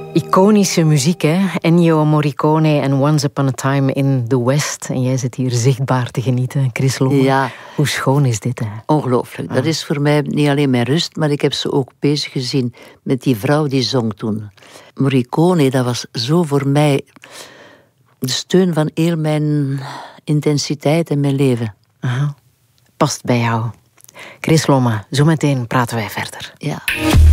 Iconische muziek, hè? Ennio Morricone en Once Upon a Time in the West. En jij zit hier zichtbaar te genieten, Chris Lomme. Ja. Hoe schoon is dit, hè? Ongelooflijk. Dat is voor mij niet alleen mijn rust, maar ik heb ze ook bezig gezien met die vrouw die zong toen. Morricone, dat was zo voor mij de steun van heel mijn intensiteit in mijn leven. Aha. Past bij jou. Chris Lomme, zo meteen praten wij verder. Ja.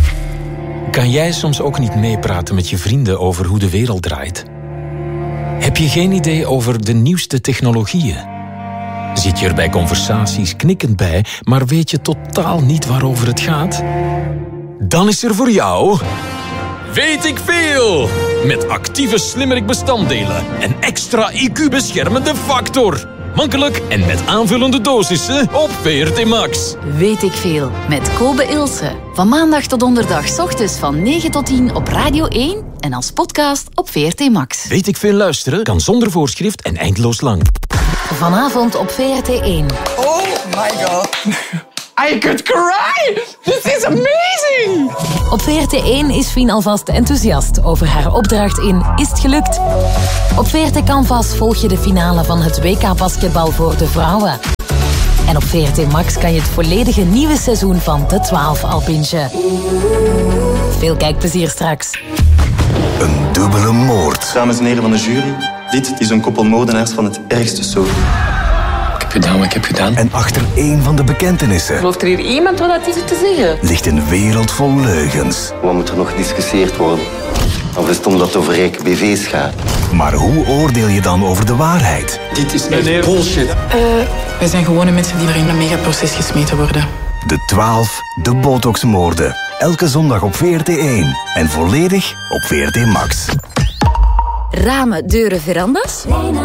Kan jij soms ook niet meepraten met je vrienden over hoe de wereld draait? Heb je geen idee over de nieuwste technologieën? Zit je er bij conversaties knikkend bij, maar weet je totaal niet waarover het gaat? Dan is er voor jou... Weet ik veel! Met actieve slimmerik-bestanddelen en extra IQ-beschermende factor. Makkelijk en met aanvullende dosissen op VRT Max. Weet ik veel, met Kobe Ilse. Van maandag tot donderdag 's ochtends van 9 tot 10 op Radio 1 en als podcast op VRT Max. Weet ik veel luisteren kan zonder voorschrift en eindeloos lang. Vanavond op VRT 1. Oh my god. I could cry! This is amazing! Op VRT 1 is Fien alvast enthousiast over haar opdracht in Is het gelukt? Op VRT Canvas volg je de finale van het WK-basketbal voor de vrouwen. En op VRT Max kan je het volledige nieuwe seizoen van De 12 al bingen. Veel kijkplezier straks. Een dubbele moord. Dames en heren van de jury, dit is een koppel moordenaars van het ergste soort. Ik heb gedaan wat ik heb gedaan. En achter één van de bekentenissen Gelooft er hier iemand wat dat is te zeggen? ligt een wereld vol leugens. Wat moet er nog gediscussieerd worden? Of is het omdat het over rijke BV's gaat? Maar hoe oordeel je dan over de waarheid? Dit is echt bullshit. Wij zijn gewone mensen die er in een megaproces gesmeten worden. De 12, de botoxmoorden. Elke zondag op VRT1 en volledig op VRT Max. Ramen, deuren, verandas?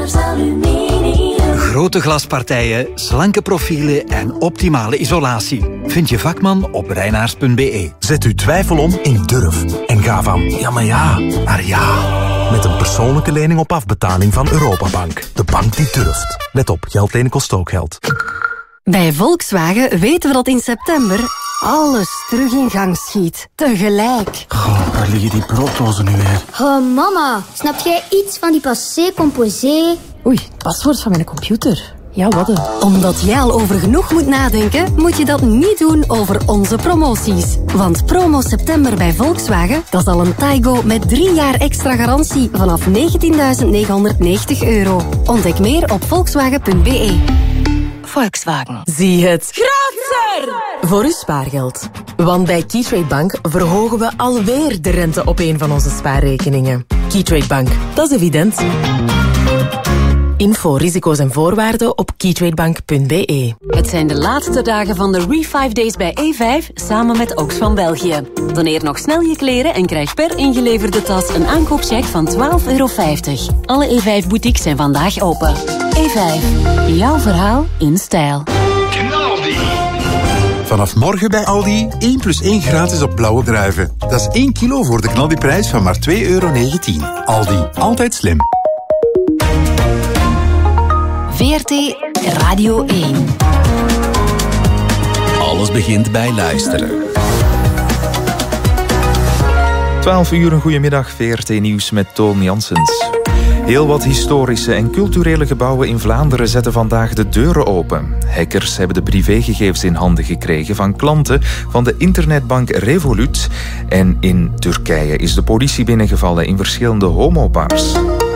Grote glaspartijen, slanke profielen en optimale isolatie. Vind je vakman op reinaars.be. Zet uw twijfel om in durf. En ga van ja, maar ja, naar ja. Met een persoonlijke lening op afbetaling van Europabank. De bank die durft. Let op, geld lenen kost ook geld. Bij Volkswagen weten we dat in september alles terug in gang schiet. Tegelijk. Goh, waar liggen die brooddozen nu weer? Oh, mama, snap jij iets van die passé composé? Oei, paswoord van mijn computer. Ja, wat? Omdat jij al over genoeg moet nadenken, moet je dat niet doen over onze promoties. Want promo september bij Volkswagen, dat is al een Taigo met 3 jaar extra garantie vanaf €19.990. Ontdek meer op volkswagen.be. Volkswagen. Zie het groter voor uw spaargeld. Want bij Keytrade Bank verhogen we alweer de rente op een van onze spaarrekeningen. Keytrade Bank, dat is evident. Info, risico's en voorwaarden op keytradebank.be. Het zijn de laatste dagen van de Re5 Days bij E5 samen met Oxfam België. Doneer nog snel je kleren en krijg per ingeleverde tas een aankoopcheck van €12,50. Alle E5-boutiques zijn vandaag open. E5, jouw verhaal in stijl. Knaldi. Vanaf morgen bij Aldi 1+1 gratis op blauwe druiven. Dat is 1 kilo voor de knaldiprijs van maar €2,19. Aldi, altijd slim. VRT Radio 1. Alles begint bij luisteren. 12 uur, een goedemiddag, VRT Nieuws met Toon Janssens. Heel wat historische en culturele gebouwen in Vlaanderen zetten vandaag de deuren open. Hackers hebben de privégegevens in handen gekregen van klanten van de internetbank Revolut. En in Turkije is de politie binnengevallen in verschillende homobars.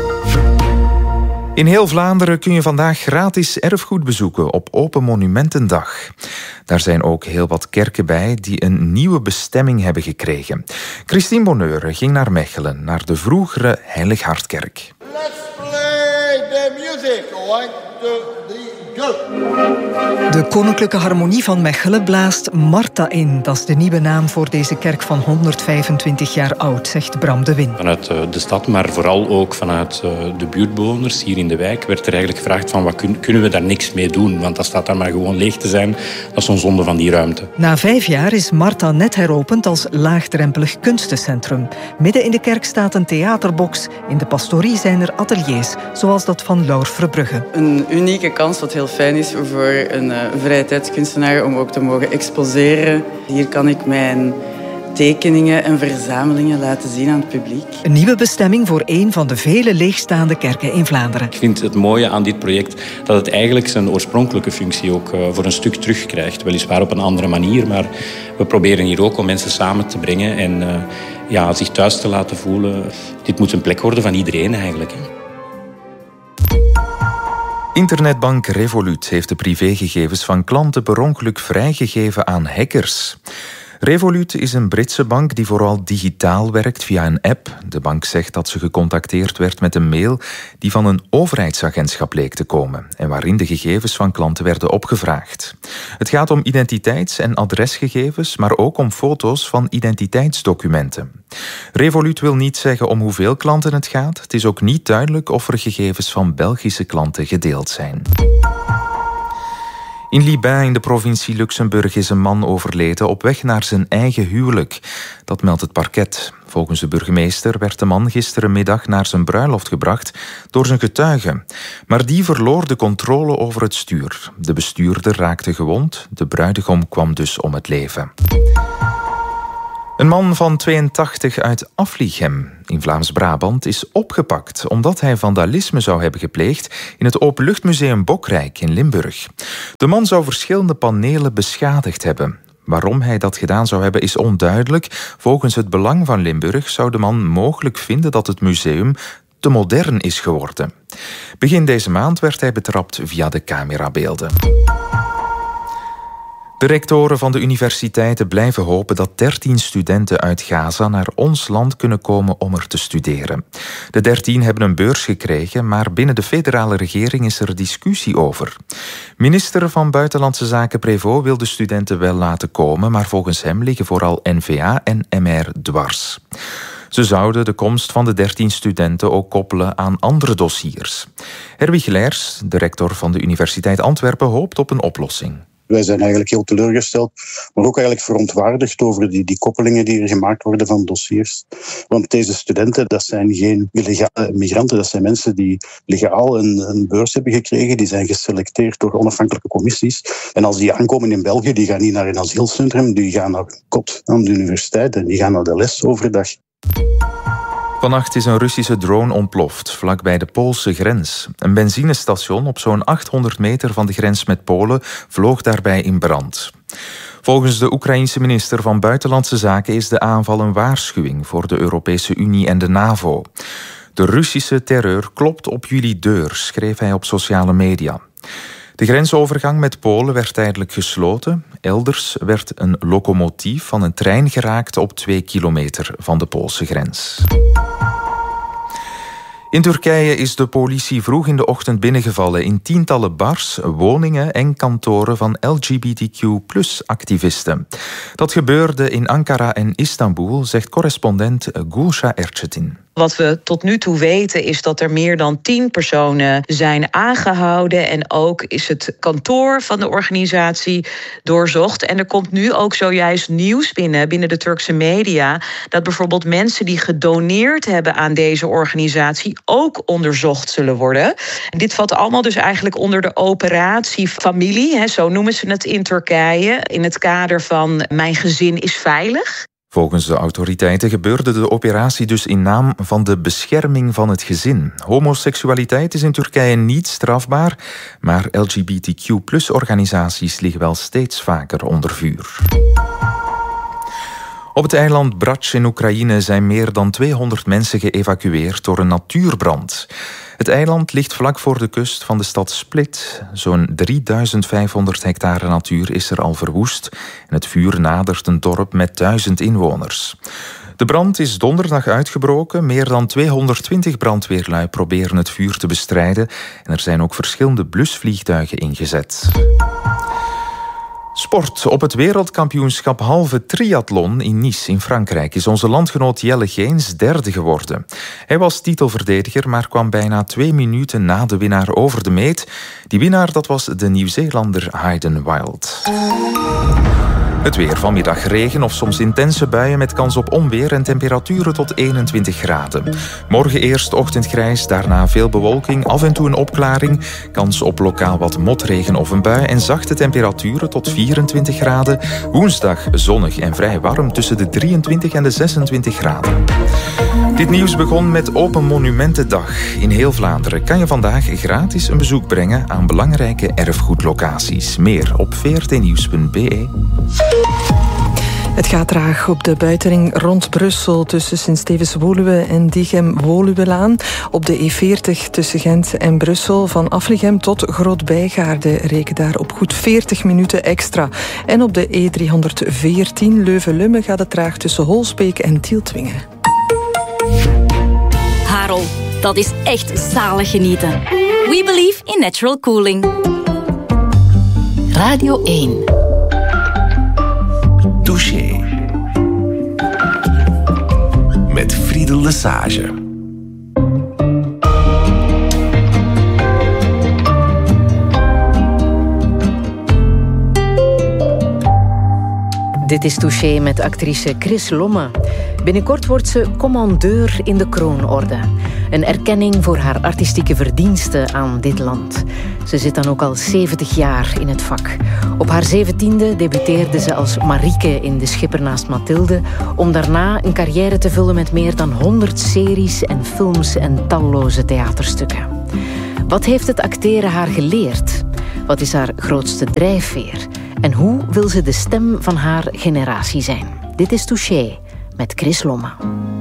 In heel Vlaanderen kun je vandaag gratis erfgoed bezoeken op Open Monumentendag. Daar zijn ook heel wat kerken bij die een nieuwe bestemming hebben gekregen. Christine Bonheur ging naar Mechelen, naar de vroegere Heilig Hartkerk. Let's play the music. 1, 2, 3, go. De Koninklijke Harmonie van Mechelen blaast Marta in. Dat is de nieuwe naam voor deze kerk van 125 jaar oud, zegt Bram de Win. Vanuit de stad, maar vooral ook vanuit de buurtbewoners hier in de wijk werd er eigenlijk gevraagd van wat kunnen we daar niks mee doen? Want dat staat daar maar gewoon leeg te zijn. Dat is zo'n zonde van die ruimte. Na 5 jaar is Marta net heropend als laagdrempelig kunstencentrum. Midden in de kerk staat een theaterbox. In de pastorie zijn er ateliers, zoals dat van Laur Verbrugge. Een unieke kans wat heel fijn is voor een vrije tijdskunstenaar om ook te mogen exposeren. Hier kan ik mijn tekeningen en verzamelingen laten zien aan het publiek. Een nieuwe bestemming voor een van de vele leegstaande kerken in Vlaanderen. Ik vind het mooie aan dit project dat het eigenlijk zijn oorspronkelijke functie ook voor een stuk terugkrijgt. Weliswaar op een andere manier, maar we proberen hier ook om mensen samen te brengen en zich thuis te laten voelen. Dit moet een plek worden van iedereen eigenlijk. Internetbank Revolut heeft de privégegevens van klanten per ongeluk vrijgegeven aan hackers. Revolut is een Britse bank die vooral digitaal werkt via een app. De bank zegt dat ze gecontacteerd werd met een mail die van een overheidsagentschap leek te komen en waarin de gegevens van klanten werden opgevraagd. Het gaat om identiteits- en adresgegevens, maar ook om foto's van identiteitsdocumenten. Revolut wil niet zeggen om hoeveel klanten het gaat. Het is ook niet duidelijk of er gegevens van Belgische klanten gedeeld zijn. In Libin in de provincie Luxemburg is een man overleden op weg naar zijn eigen huwelijk. Dat meldt het parket. Volgens de burgemeester werd de man gisterenmiddag naar zijn bruiloft gebracht door zijn getuige. Maar die verloor de controle over het stuur. De bestuurder raakte gewond. De bruidegom kwam dus om het leven. Een man van 82 uit Aflichem in Vlaams-Brabant is opgepakt omdat hij vandalisme zou hebben gepleegd in het Openluchtmuseum Bokrijk in Limburg. De man zou verschillende panelen beschadigd hebben. Waarom hij dat gedaan zou hebben is onduidelijk. Volgens het Belang van Limburg zou de man mogelijk vinden dat het museum te modern is geworden. Begin deze maand werd hij betrapt via de camerabeelden. De rectoren van de universiteiten blijven hopen dat 13 studenten uit Gaza naar ons land kunnen komen om er te studeren. De 13 hebben een beurs gekregen, maar binnen de federale regering is er discussie over. Minister van Buitenlandse Zaken Prévost wil de studenten wel laten komen, maar volgens hem liggen vooral N-VA en MR dwars. Ze zouden de komst van de 13 studenten ook koppelen aan andere dossiers. Herwig Leers, de rector van de Universiteit Antwerpen, hoopt op een oplossing. Wij zijn eigenlijk heel teleurgesteld, maar ook eigenlijk verontwaardigd over die koppelingen die er gemaakt worden van dossiers. Want deze studenten, dat zijn geen illegale migranten, dat zijn mensen die legaal een beurs hebben gekregen, die zijn geselecteerd door onafhankelijke commissies. En als die aankomen in België, die gaan niet naar een asielcentrum, die gaan naar een kot aan de universiteit en die gaan naar de les overdag. Vannacht is een Russische drone ontploft, vlakbij de Poolse grens. Een benzinestation op zo'n 800 meter van de grens met Polen vloog daarbij in brand. Volgens de Oekraïense minister van Buitenlandse Zaken is de aanval een waarschuwing voor de Europese Unie en de NAVO. De Russische terreur klopt op jullie deur, schreef hij op sociale media. De grensovergang met Polen werd tijdelijk gesloten. Elders werd een locomotief van een trein geraakt op 2 kilometer van de Poolse grens. In Turkije is de politie vroeg in de ochtend binnengevallen in tientallen bars, woningen en kantoren van LGBTQ+-activisten. Dat gebeurde in Ankara en Istanbul, zegt correspondent Gulşah Erçetin. Wat we tot nu toe weten is dat er meer dan 10 personen zijn aangehouden. En ook is het kantoor van de organisatie doorzocht. En er komt nu ook zojuist nieuws binnen de Turkse media, dat bijvoorbeeld mensen die gedoneerd hebben aan deze organisatie ook onderzocht zullen worden. En dit valt allemaal dus eigenlijk onder de operatie familie, zo noemen ze het in Turkije, in het kader van mijn gezin is veilig. Volgens de autoriteiten gebeurde de operatie dus in naam van de bescherming van het gezin. Homoseksualiteit is in Turkije niet strafbaar, maar LGBTQ+-organisaties liggen wel steeds vaker onder vuur. Op het eiland Brač in Oekraïne zijn meer dan 200 mensen geëvacueerd door een natuurbrand. Het eiland ligt vlak voor de kust van de stad Split. Zo'n 3500 hectare natuur is er al verwoest en het vuur nadert een dorp met 1000 inwoners. De brand is donderdag uitgebroken. Meer dan 220 brandweerlui proberen het vuur te bestrijden en er zijn ook verschillende blusvliegtuigen ingezet. Sport. Op het wereldkampioenschap halve triathlon in Nice in Frankrijk is onze landgenoot Jelle Geens derde geworden. Hij was titelverdediger, maar kwam bijna 2 minuten na de winnaar over de meet. Die winnaar, dat was de Nieuw-Zeelander Hayden Wilde. Het weer: vanmiddag regen of soms intense buien met kans op onweer en temperaturen tot 21 graden. Morgen eerst ochtendgrijs, daarna veel bewolking, af en toe een opklaring, kans op lokaal wat motregen of een bui en zachte temperaturen tot 24 graden. Woensdag zonnig en vrij warm tussen de 23 en de 26 graden. Dit nieuws begon met Open Monumentendag. In heel Vlaanderen kan je vandaag gratis een bezoek brengen aan belangrijke erfgoedlocaties. Meer op vrtnieuws.be. Het gaat traag op de buitenring rond Brussel tussen Sint-Stevens-Woluwe en Diegem-Woluwelaan. Op de E40 tussen Gent en Brussel van Aflichem tot Groot-Bijgaarde reken daar op goed 40 minuten extra. En op de E314 Leuven-Lummen gaat het traag tussen Holsbeek en Tieltwingen. Harel, dat is echt zalig genieten. We believe in natural cooling. Radio 1. Touché. Met Friedel Lesage. Dit is Touché met actrice Chris Lomme. Binnenkort wordt ze commandeur in de Kroonorde. Een erkenning voor haar artistieke verdiensten aan dit land. Ze zit dan ook al 70 jaar in het vak. Op haar 17e debuteerde ze als Marieke in De Schipper naast Mathilde, om daarna een carrière te vullen met meer dan 100 series en films en talloze theaterstukken. Wat heeft het acteren haar geleerd? Wat is haar grootste drijfveer? En hoe wil ze de stem van haar generatie zijn? Dit is Touché met Chris Lomme.